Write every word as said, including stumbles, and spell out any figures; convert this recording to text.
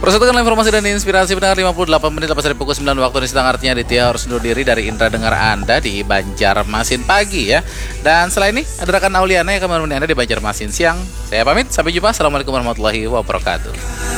Persatukan informasi dan inspirasi pendengar lima puluh delapan menit lepas dari pukul sembilan waktu Indonesia Tengah. Artinya Ditya harus undur diri dari Indra dengar Anda di Banjarmasin pagi ya. Dan setelah ini ada rekan Auliana yang akan menemani Anda di Banjarmasin siang. Saya pamit, sampai jumpa. Assalamualaikum warahmatullahi wabarakatuh.